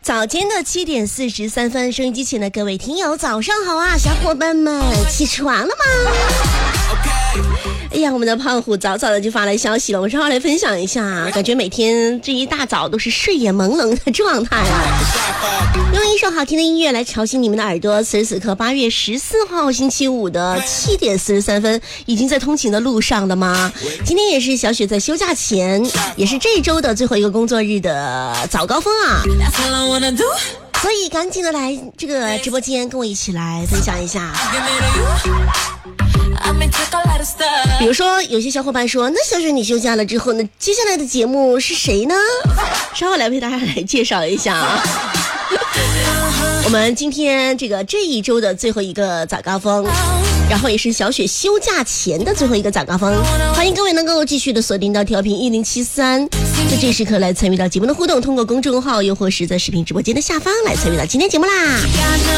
早间的7点43分，收音机前的各位听友早上好啊，小伙伴们起床了吗？哎呀，我们的胖虎早早的就发来消息了，我正好来分享一下，感觉每天这一大早都是睡眼朦胧的状态啊。用一首好听的音乐来吵醒你们的耳朵。此时此刻8月14号星期五的7点43分，已经在通勤的路上了吗？今天也是小雪在休假前，也是这一周的最后一个工作日的早高峰啊，所以赶紧的来这个直播间跟我一起来分享一下。比如说有些小伙伴说，那小雪你休假了之后呢，接下来的节目是谁呢？稍后来为大家来介绍一下啊。我们今天这一周的最后一个早高峰，然后也是小雪休假前的最后一个早高峰，欢迎各位能够继续的锁定到调频1073，在这时刻来参与到节目的互动，通过公众号又或是在视频直播间的下方来参与到今天节目啦。